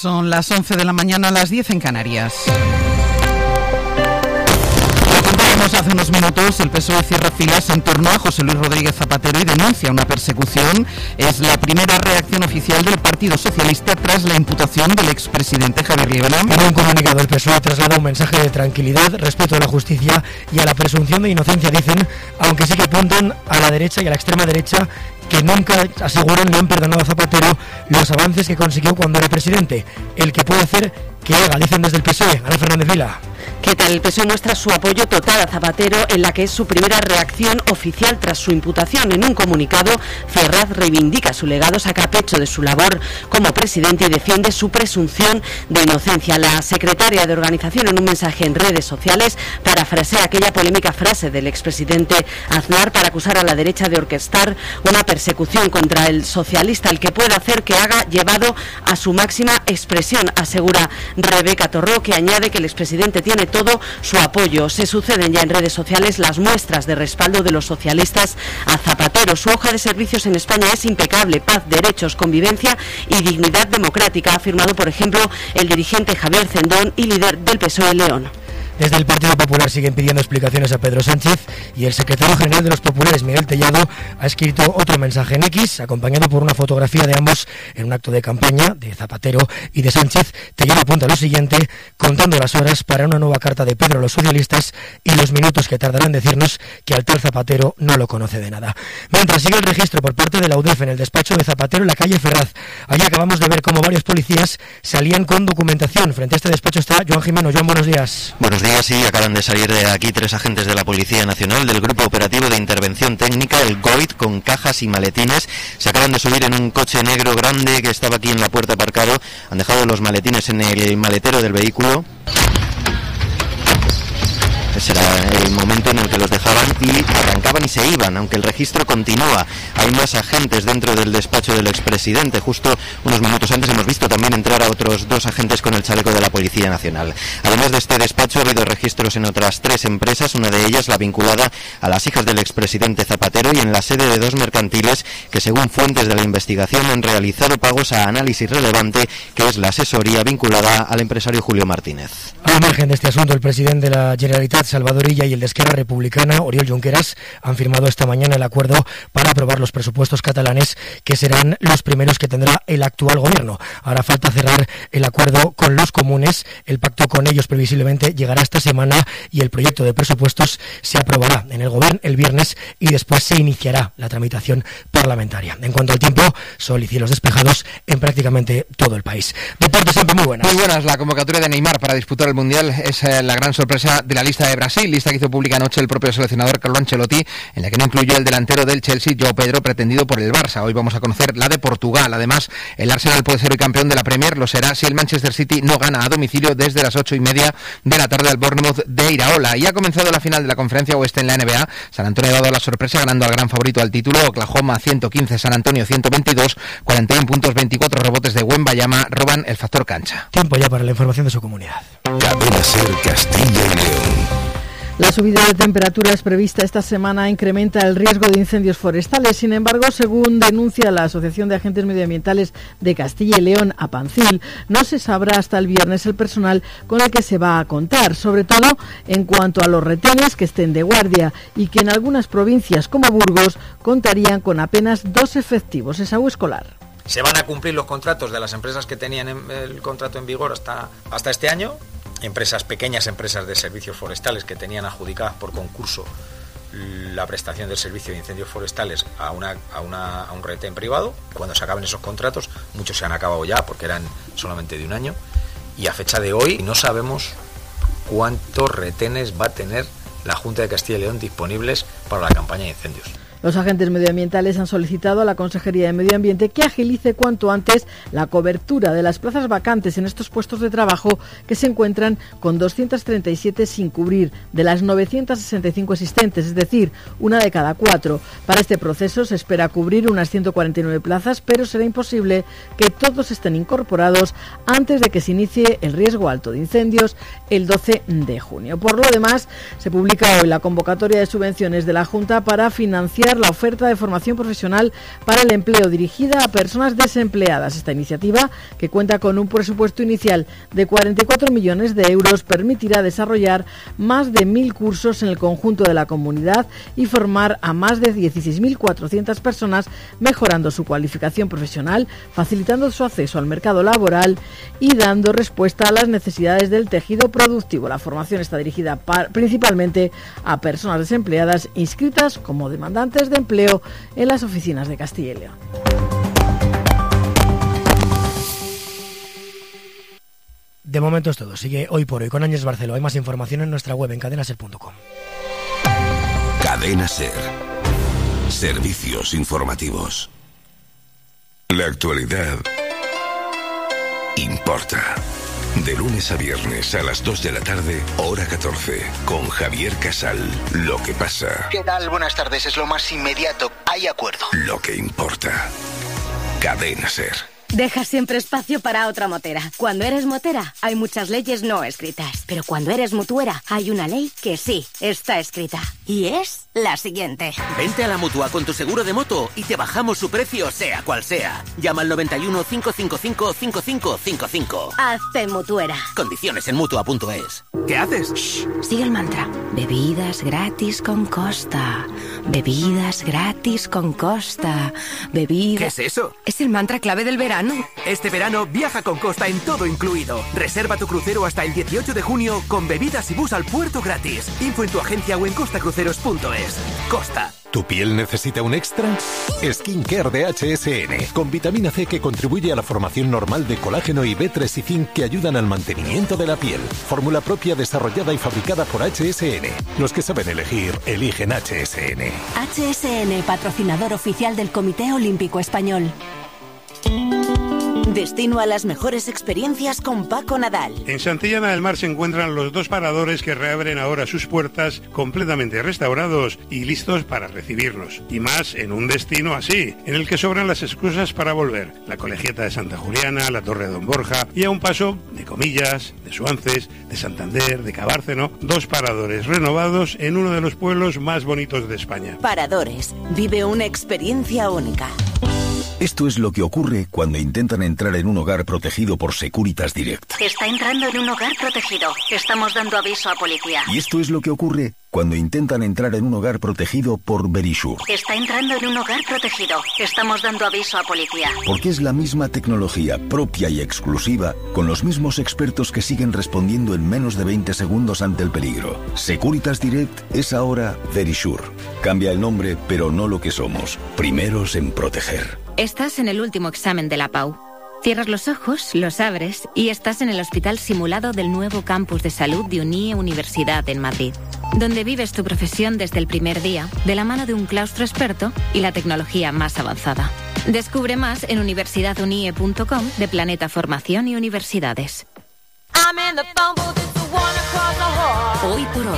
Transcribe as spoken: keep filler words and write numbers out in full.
Son las once de la mañana, a las diez en Canarias. Hace unos minutos, el P S O E cierra filas en torno a José Luis Rodríguez Zapatero y denuncia una persecución. Es la primera reacción oficial del Partido Socialista tras la imputación del expresidente Javier Rivera. En un comunicado, el P S O E traslada un mensaje de tranquilidad, respeto a la justicia y a la presunción de inocencia, dicen, aunque sí que apuntan a la derecha y a la extrema derecha, que nunca, aseguran, le han perdonado a Zapatero los avances que consiguió cuando era presidente. El que puede hacer que haga, dicen desde el P S O E. Ana Fernández Vila. ¿Qué tal? El P S O E muestra su apoyo total a Zapatero en la que es su primera reacción oficial tras su imputación. En un comunicado, Ferraz reivindica su legado, saca pecho de su labor como presidente y defiende su presunción de inocencia. La secretaria de organización, en un mensaje en redes sociales, parafrasea aquella polémica frase del expresidente Aznar para acusar a la derecha de orquestar una persecución contra el socialista. El que puede hacer que haga llevado a su máxima expresión, asegura Rebeca Torró, que añade que el expresidente tiene todo su apoyo. Se suceden ya en redes sociales las muestras de respaldo de los socialistas a Zapatero. Su hoja de servicios en España es impecable: paz, derechos, convivencia y dignidad democrática, ha afirmado, por ejemplo, el dirigente Javier Cendón y líder del P S O E León. Desde el Partido Popular siguen pidiendo explicaciones a Pedro Sánchez y el secretario general de los populares, Miguel Tellado, ha escrito otro mensaje en X, acompañado por una fotografía de ambos en un acto de campaña de Zapatero y de Sánchez. Tellado apunta lo siguiente: contando las horas para una nueva carta de Pedro a los socialistas y los minutos que tardarán en decirnos que al tal Zapatero no lo conoce de nada. Mientras sigue el registro por parte de la U D E F en el despacho de Zapatero en la calle Ferraz. Allí acabamos de ver cómo varios policías salían con documentación. Frente a este despacho está Joan Jimeno. Joan, buenos días. Buenos días, sí, acaban de salir de aquí tres agentes de la Policía Nacional del Grupo Operativo de Intervención Técnica, el G O I T, con cajas y maletines. Se acaban de subir en un coche negro grande que estaba aquí en la puerta aparcado. Han dejado los maletines en el maletero del vehículo. Ese era el momento en el que los dejaban y arrancaban y se iban, aunque el registro continúa. Hay más agentes dentro del despacho del expresidente. Justo unos minutos antes hemos visto también entrar a otros dos agentes con el chaleco de la Policía Nacional. Además de este despacho, ha habido registros en otras tres empresas, una de ellas la vinculada a las hijas del expresidente Zapatero, y en la sede de dos mercantiles que, según fuentes de la investigación, han realizado pagos a Análisis Relevante, que es la asesoría vinculada al empresario Julio Martínez. Al margen de este asunto, el presidente de la Generalitat, Salvador Illa, y el de Esquerra Republicana, Oriol Junqueras, han firmado esta mañana el acuerdo para aprobar los presupuestos catalanes, que serán los primeros que tendrá el actual gobierno. Ahora falta cerrar el acuerdo con los comunes. El pacto con ellos previsiblemente llegará esta semana y el proyecto de presupuestos se aprobará en el gobierno el viernes y después se iniciará la tramitación parlamentaria. En cuanto al tiempo, sol y cielos despejados en prácticamente todo el país. Deportes siempre muy buenas. Muy buenas. La convocatoria de Neymar para disputar el Mundial es eh, la gran sorpresa de la lista de Brasil, lista que hizo pública anoche el propio seleccionador Carlo Ancelotti, en la que no incluyó el delantero del Chelsea, João Pedro, pretendido por el Barça. Hoy vamos a conocer la de Portugal. Además, el Arsenal puede ser hoy campeón de la Premier, lo será si el Manchester City no gana a domicilio desde las ocho y media de la tarde al Bournemouth de Iraola. Y ha comenzado la final de la Conferencia Oeste en la N B A. San Antonio ha dado la sorpresa ganando al gran favorito al título, Oklahoma ciento quince, San Antonio ciento veintidós, cuarenta y uno puntos, veinticuatro rebotes de Wembanyama roban el factor cancha. Tiempo ya para la información de su comunidad. Cadena Ser Castilla y León. La subida de temperaturas prevista esta semana incrementa el riesgo de incendios forestales. Sin embargo, según denuncia la Asociación de Agentes Medioambientales de Castilla y León, APANCIL, no se sabrá hasta el viernes el personal con el que se va a contar, sobre todo en cuanto a los retenes que estén de guardia y que en algunas provincias como Burgos contarían con apenas dos efectivos. Esaú Escolar. Se van a cumplir los contratos de las empresas que tenían el contrato en vigor hasta, hasta este año. Empresas, pequeñas empresas de servicios forestales que tenían adjudicadas por concurso la prestación del servicio de incendios forestales a una a una a un retén privado. Cuando se acaben esos contratos, muchos se han acabado ya porque eran solamente de un año, y a fecha de hoy no sabemos cuántos retenes va a tener la Junta de Castilla y León disponibles para la campaña de incendios. Los agentes medioambientales han solicitado a la Consejería de Medio Ambiente que agilice cuanto antes la cobertura de las plazas vacantes en estos puestos de trabajo, que se encuentran con doscientas treinta y siete sin cubrir de las novecientas sesenta y cinco existentes, es decir, una de cada cuatro. Para este proceso se espera cubrir unas ciento cuarenta y nueve plazas, pero será imposible que todos estén incorporados antes de que se inicie el riesgo alto de incendios el doce de junio. Por lo demás, se publica hoy la convocatoria de subvenciones de la Junta para financiar ampliar la oferta de formación profesional para el empleo dirigida a personas desempleadas. Esta iniciativa, que cuenta con un presupuesto inicial de cuarenta y cuatro millones de euros, permitirá desarrollar más de mil cursos en el conjunto de la comunidad y formar a más de dieciséis mil cuatrocientas personas, mejorando su cualificación profesional, facilitando su acceso al mercado laboral y dando respuesta a las necesidades del tejido productivo. La formación está dirigida par- principalmente a personas desempleadas inscritas como demandantes de empleo en las oficinas de Castilla y León. De momento es todo. Sigue Hoy por Hoy con Áñez Barceló. Hay más información en nuestra web en cadena ser punto com. Cadena Ser. Servicios informativos. La actualidad importa. De lunes a viernes a las dos de la tarde, hora catorce, con Javier Casal. Lo que pasa. ¿Qué tal? Buenas tardes. Es lo más inmediato. Hay acuerdo. Lo que importa. Cadena Ser. Deja siempre espacio para otra motera. Cuando eres motera, hay muchas leyes no escritas. Pero cuando eres mutuera, hay una ley que sí está escrita. Y es la siguiente. Vente a la Mutua con tu seguro de moto y te bajamos su precio, sea cual sea. Llama al noventa y uno, cinco cinco cinco, cinco cinco cinco cinco. Hazte mutuera. Condiciones en Mutua punto es. ¿Qué haces? Shh, sigue el mantra. Bebidas gratis con Costa. Bebidas gratis con Costa. Bebidas... ¿Qué es eso? Es el mantra clave del verano. Este verano viaja con Costa en todo incluido. Reserva tu crucero hasta el dieciocho de junio con bebidas y bus al puerto gratis. Info en tu agencia o en costa cruceros punto es. Costa. ¿Tu piel necesita un extra? Skincare de H S N, con vitamina C que contribuye a la formación normal de colágeno y B tres y zinc que ayudan al mantenimiento de la piel. Fórmula propia desarrollada y fabricada por H S N. Los que saben elegir, eligen H S N. H S N, patrocinador oficial del Comité Olímpico Español. Destino a las mejores experiencias con Paco Nadal. En Santillana del Mar se encuentran los dos paradores que reabren ahora sus puertas completamente restaurados y listos para recibirnos. Y más en un destino así, en el que sobran las excusas para volver. La Colegiata de Santa Juliana, la Torre de Don Borja y a un paso de Comillas, de Suances, de Santander, de Cabárceno. Dos paradores renovados en uno de los pueblos más bonitos de España. Paradores. Vive una experiencia única. Esto es lo que ocurre cuando intentan entrar en un hogar protegido por Securitas Direct. Está entrando en un hogar protegido. Estamos dando aviso a policía. Y esto es lo que ocurre cuando intentan entrar en un hogar protegido por Verisure. Está entrando en un hogar protegido. Estamos dando aviso a policía. Porque es la misma tecnología propia y exclusiva, con los mismos expertos que siguen respondiendo en menos de veinte segundos ante el peligro. Securitas Direct es ahora Verisure. Cambia el nombre, pero no lo que somos. Primeros en proteger. Estás en el último examen de la Pau. Cierras los ojos, los abres y estás en el hospital simulado del nuevo campus de salud de UNIE Universidad en Madrid, donde vives tu profesión desde el primer día, de la mano de un claustro experto y la tecnología más avanzada. Descubre más en universidad unie punto com de Planeta Formación y Universidades. Hoy por hoy.